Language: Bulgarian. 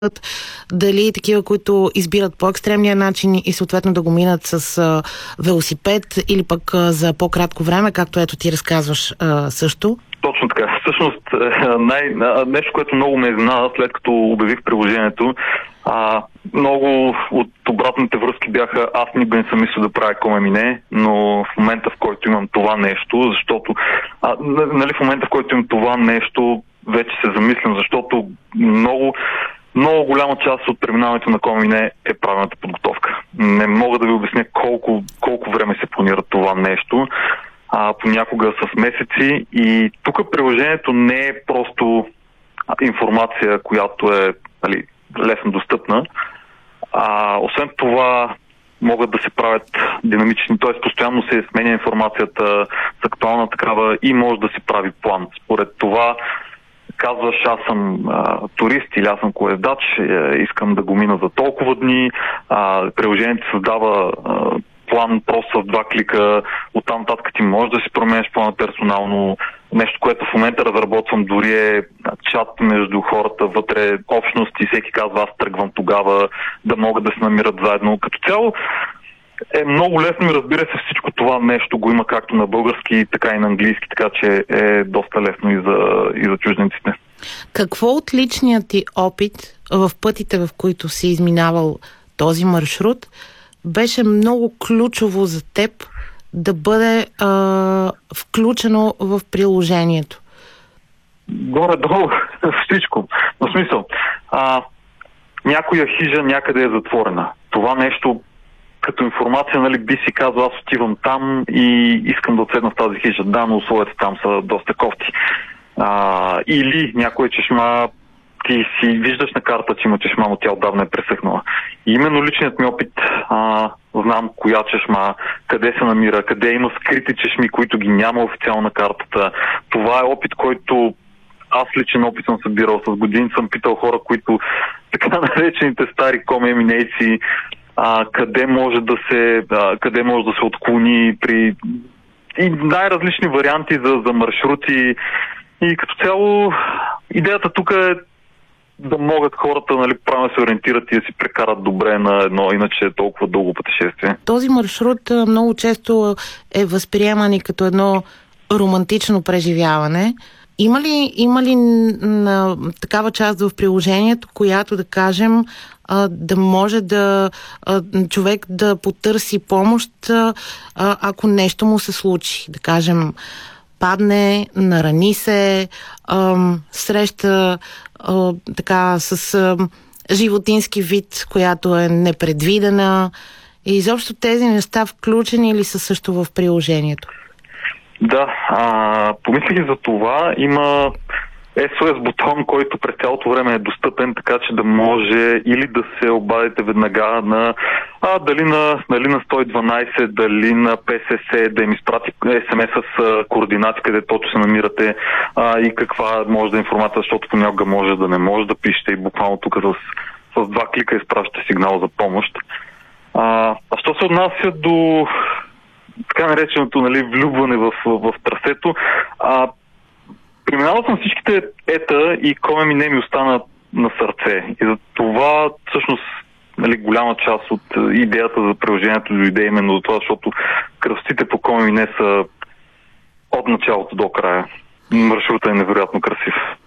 дали такива, които избират по-екстремния начин и съответно да го минат с велосипед или пък за по-кратко време, както ето ти разказваш също? Точно така. Всъщност, нещо, което много ме изненада, след като обявих приложението, много от обратните връзки бяха: аз никога не съм мислил да правя Комемине, но в момента, в който имам това нещо, защото в момента, в който имам това нещо, вече се замислям, защото много голяма част от преминаването на Комемине е правилната подготовка. Не мога да ви обясня колко време се планира това нещо. Понякога с месеци, и тук приложението не е просто информация, която е лесно достъпна. Освен това могат да се правят динамични, т.е. постоянно се сменя информацията с актуална такава и може да се прави план. Според това казваш: аз съм турист или аз съм колездач, искам да го мина за толкова дни. Приложението създава план просто с 2 клика. Оттам нататък ти можеш да си променеш плана персонално. Нещо, което в момента разработвам, дори е чат между хората вътре, общност, и всеки казва: аз тръгвам тогава, да могат да се намират заедно. Като цяло е много лесно и, разбира се, всичко това нещо го има както на български, така и на английски, така че е доста лесно и за чужденците. Какво от личният ти опит в пътите, в които си изминавал този маршрут, беше много ключово за теб да бъде включено в приложението? Горе-долу всичко. В смисъл, някоя хижа някъде е затворена. Това нещо, като информация, би си казал: аз отивам там и искам да отседна в тази хижа. Да, но условията там са доста кофти. Или някоя чешма, ти си виждаш на карта, че има чешма, но тя отдавна е пресъхнала. И именно личният ми опит, знам коя чешма, къде се намира, къде има скрити чешми, които ги няма официално на картата. Това е опит, който аз личен опит съм събирал с години. Съм питал хора, които, така наречените стари комеминейци, къде може да се отклони при и най-различни варианти за маршрути. И като цяло идеята тук е да могат хората правилно да се ориентират и да си прекарат добре на едно иначе толкова дълго пътешествие. Този маршрут много често е възприеман и като едно романтично преживяване. Има ли такава част в приложението, която, да кажем, да може човек да потърси помощ, ако нещо му се случи? Да кажем, падне, нарани се, среща с животински вид, която е непредвидена. И изобщо тези неща включени ли са също в приложението? Да, помислих и за това. Има SOS бутон, който през цялото време е достъпен, така че да може или да се обадите веднага на дали на 112, дали на ПСС, да им изпрати СМС с координати, къде точно се намирате и каква може да е информация, защото понякога може да не може да пишете и буквално тук с 2 клика изпращате сигнал за помощ. Що се отнася до така нареченото влюбване в трасето, преминавал съм всичките ета и Комемине ми остана на сърце. И за това всъщност голяма част от идеята за приложението дойде именно до това, защото красотите по Комемине са от началото до края. Маршрутът е невероятно красив.